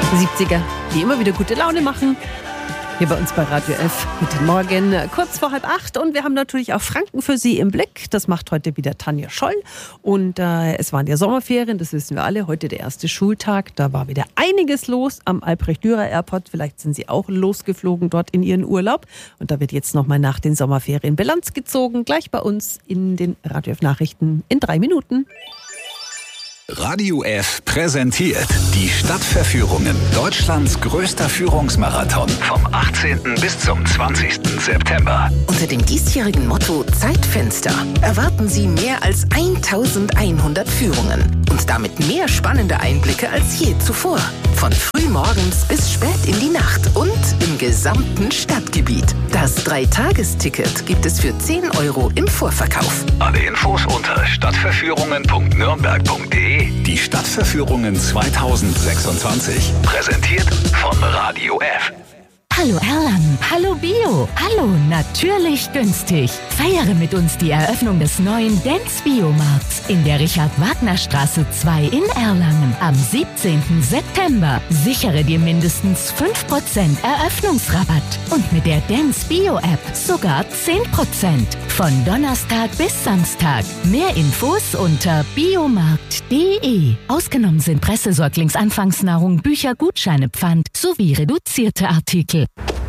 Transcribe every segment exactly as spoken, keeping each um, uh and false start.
siebziger, die immer wieder gute Laune machen. Hier bei uns bei Radio F. Guten Morgen, kurz vor halb acht. Und wir haben natürlich auch Franken für Sie im Blick. Das macht heute wieder Tanja Scholl. Und äh, es waren ja Sommerferien, das wissen wir alle. Heute der erste Schultag. Da war wieder einiges los am Albrecht-Dürer Airport. Vielleicht sind Sie auch losgeflogen dort in Ihren Urlaub. Und da wird jetzt nochmal nach den Sommerferien Bilanz gezogen. Gleich bei uns in den Radio F Nachrichten in drei Minuten. Radio F präsentiert die Stadtverführungen. Deutschlands größter Führungsmarathon vom achtzehnten bis zum zwanzigsten September. Unter dem diesjährigen Motto Zeitfenster erwarten Sie mehr als eintausendeinhundert Führungen und damit mehr spannende Einblicke als je zuvor. Von frühmorgens bis spät in die Nacht und im gesamten Stadtgebiet. Das Dreitagesticket gibt es für zehn Euro im Vorverkauf. Alle Infos unter stadtverführungen punkt nürnberg punkt de. Die Stadtverführungen zweitausendsechsundzwanzig. Präsentiert von Radio F. Hallo Erlangen, hallo Bio, hallo natürlich günstig. Feiere mit uns die Eröffnung des neuen Dance Biomarkts in der Richard-Wagner-Straße zwei in Erlangen am siebzehnten September. Sichere dir mindestens fünf Prozent Eröffnungsrabatt und mit der Dance Bio App sogar zehn Prozent. Von Donnerstag bis Samstag. Mehr Infos unter biomarkt punkt de. Ausgenommen sind Pressesäuglingsanfangsnahrung, Bücher, Gutscheine, Pfand sowie reduzierte Artikel.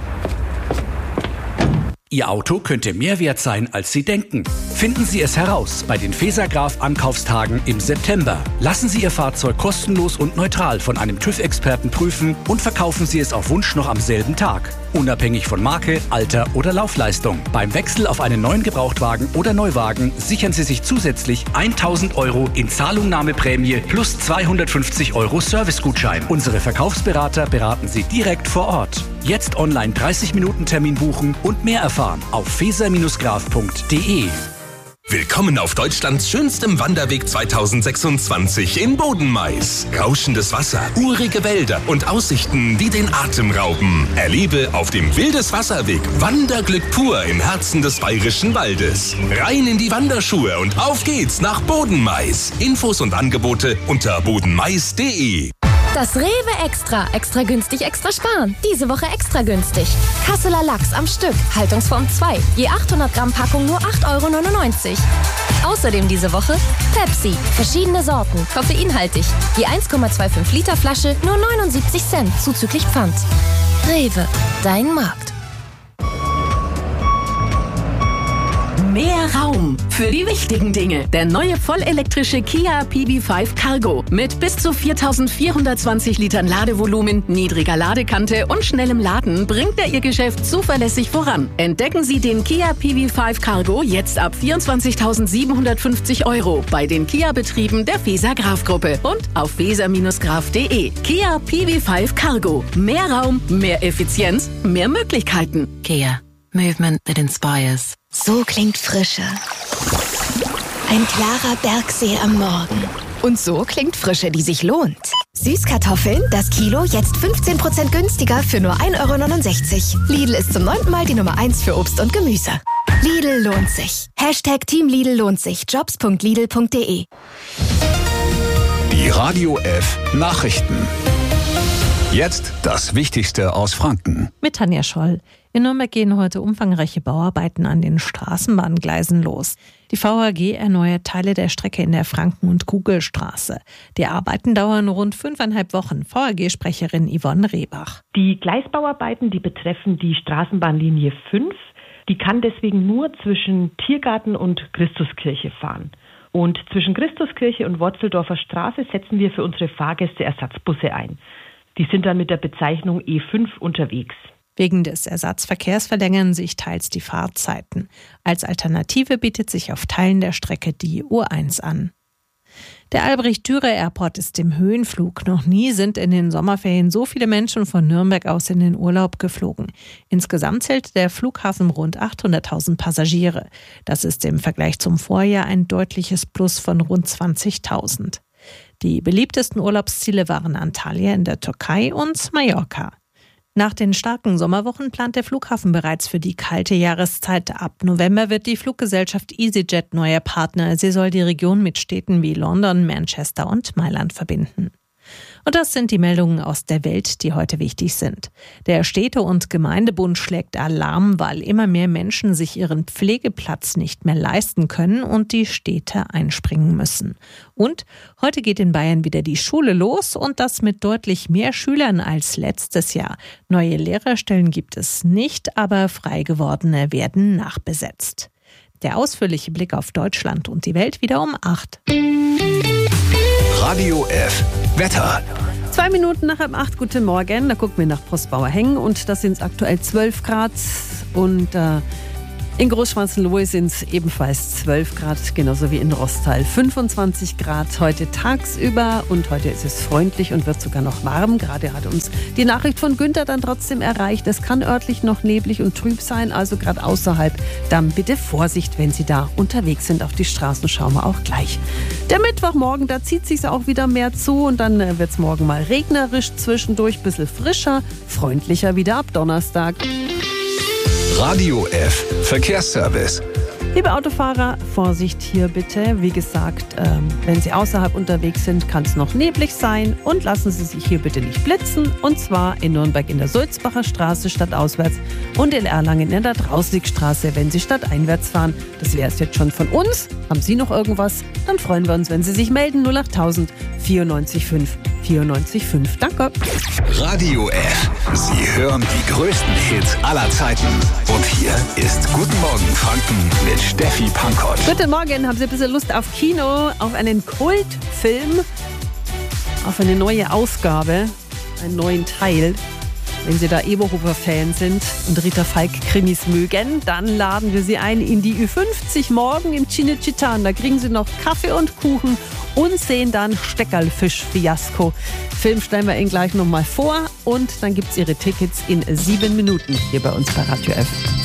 Ihr Auto könnte mehr wert sein, als Sie denken. Finden Sie es heraus bei den Fesergraf Ankaufstagen im September. Lassen Sie Ihr Fahrzeug kostenlos und neutral von einem TÜV-Experten prüfen und verkaufen Sie es auf Wunsch noch am selben Tag. Unabhängig von Marke, Alter oder Laufleistung. Beim Wechsel auf einen neuen Gebrauchtwagen oder Neuwagen sichern Sie sich zusätzlich tausend Euro in Zahlungnahmeprämie plus zweihundertfünfzig Euro Servicegutschein. Unsere Verkaufsberater beraten Sie direkt vor Ort. Jetzt online dreißig Minuten Termin buchen und mehr erfahren auf feser graf punkt de. Willkommen auf Deutschlands schönstem Wanderweg zweitausendsechsundzwanzig in Bodenmais. Rauschendes Wasser, urige Wälder und Aussichten, die den Atem rauben. Erlebe auf dem Wildes-Wasserweg Wanderglück pur im Herzen des Bayerischen Waldes. Rein in die Wanderschuhe und auf geht's nach Bodenmais. Infos und Angebote unter bodenmais punkt de. Das Rewe Extra. Extra günstig, extra sparen. Diese Woche extra günstig. Kasseler Lachs am Stück. Haltungsform zwei. Je achthundert Gramm Packung nur acht Euro neunundneunzig. Außerdem diese Woche Pepsi. Verschiedene Sorten. Koffeinhaltig. Je eins Komma fünfundzwanzig Liter Flasche nur neunundsiebzig Cent zuzüglich Pfand. Rewe. Dein Markt. Mehr Raum für die wichtigen Dinge. Der neue vollelektrische Kia P V fünf Cargo mit bis zu viertausendvierhundertzwanzig Litern Ladevolumen, niedriger Ladekante und schnellem Laden bringt er Ihr Geschäft zuverlässig voran. Entdecken Sie den Kia P V fünf Cargo jetzt ab vierundzwanzigtausendsiebenhundertfünfzig Euro bei den Kia-Betrieben der Feser-Graf-Gruppe und auf feser graf punkt de. Kia P V fünf Cargo. Mehr Raum, mehr Effizienz, mehr Möglichkeiten. Kia. Movement that inspires. So klingt Frische. Ein klarer Bergsee am Morgen. Und so klingt Frische, die sich lohnt. Süßkartoffeln, das Kilo, jetzt fünfzehn Prozent günstiger für nur ein Euro neunundsechzig. Lidl ist zum neunten Mal die Nummer eins für Obst und Gemüse. Lidl lohnt sich. Hashtag Team Lidl lohnt sich. jobs punkt lidl punkt de. Die Radio F Nachrichten. Jetzt das Wichtigste aus Franken. Mit Tanja Scholl. In Nürnberg gehen heute umfangreiche Bauarbeiten an den Straßenbahngleisen los. Die V H G erneuert Teile der Strecke in der Franken- und Kugelstraße. Die Arbeiten dauern rund fünfeinhalb Wochen. V H G-Sprecherin Yvonne Rehbach. Die Gleisbauarbeiten, die betreffen die Straßenbahnlinie fünf. Die kann deswegen nur zwischen Tiergarten und Christuskirche fahren. Und zwischen Christuskirche und Worzeldorfer Straße setzen wir für unsere Fahrgäste Ersatzbusse ein. Die sind dann mit der Bezeichnung E fünf unterwegs. Wegen des Ersatzverkehrs verlängern sich teils die Fahrzeiten. Als Alternative bietet sich auf Teilen der Strecke die U eins an. Der Albrecht-Dürer Airport ist im Höhenflug. Noch nie sind in den Sommerferien so viele Menschen von Nürnberg aus in den Urlaub geflogen. Insgesamt zählt der Flughafen rund achthunderttausend Passagiere. Das ist im Vergleich zum Vorjahr ein deutliches Plus von rund zwanzigtausend. Die beliebtesten Urlaubsziele waren Antalya in der Türkei und Mallorca. Nach den starken Sommerwochen plant der Flughafen bereits für die kalte Jahreszeit. Ab November wird die Fluggesellschaft EasyJet neuer Partner. Sie soll die Region mit Städten wie London, Manchester und Mailand verbinden. Und das sind die Meldungen aus der Welt, die heute wichtig sind. Der Städte- und Gemeindebund schlägt Alarm, weil immer mehr Menschen sich ihren Pflegeplatz nicht mehr leisten können und die Städte einspringen müssen. Und heute geht in Bayern wieder die Schule los und das mit deutlich mehr Schülern als letztes Jahr. Neue Lehrerstellen gibt es nicht, aber frei gewordene werden nachbesetzt. Der ausführliche Blick auf Deutschland und die Welt wieder um acht. Radio F. Wetter. Zwei Minuten nach halb acht, guten Morgen. Da gucken wir nach Postbauer Hengen und das sind es aktuell zwölf Grad. Und äh, in Großschwanzenlohe sind es ebenfalls zwölf Grad, genauso wie in Rostal. fünfundzwanzig Grad heute tagsüber und heute ist es freundlich und wird sogar noch warm. Gerade hat uns die Nachricht von Günther dann trotzdem erreicht. Es kann örtlich noch neblig und trüb sein, also gerade außerhalb. Dann bitte Vorsicht, wenn Sie da unterwegs sind. Auf die Straßen schauen wir auch gleich. Der Mittwochmorgen, da zieht sich auch wieder mehr zu und dann wird es morgen mal regnerisch zwischendurch, bisschen frischer, freundlicher wieder ab Donnerstag. Radio F. Verkehrsservice. Liebe Autofahrer, Vorsicht hier bitte. Wie gesagt, ähm, wenn Sie außerhalb unterwegs sind, kann es noch neblig sein und lassen Sie sich hier bitte nicht blitzen. Und zwar in Nürnberg in der Sulzbacher Straße stadtauswärts und in Erlangen in der Draussigstraße, wenn Sie stadteinwärts fahren. Das wäre es jetzt schon von uns. Haben Sie noch irgendwas? Dann freuen wir uns, wenn Sie sich melden. null acht tausend vierundneunzig fünf vierundneunzig fünf. Danke. Radio F. Sie hören die größten Hits aller Zeiten. Und hier ist Guten Morgen Franken mit Steffi Pankott. Guten Morgen, haben Sie ein bisschen Lust auf Kino, auf einen Kultfilm, auf eine neue Ausgabe, einen neuen Teil? Wenn Sie da Eberhofer-Fan sind und Rita Falk-Krimis mögen, dann laden wir Sie ein in die Ü fünfzig morgen im Cinecittà. Da kriegen Sie noch Kaffee und Kuchen und sehen dann Steckerlfisch-Fiasko. Film stellen wir Ihnen gleich nochmal vor und dann gibt es Ihre Tickets in sieben Minuten hier bei uns bei Radio F.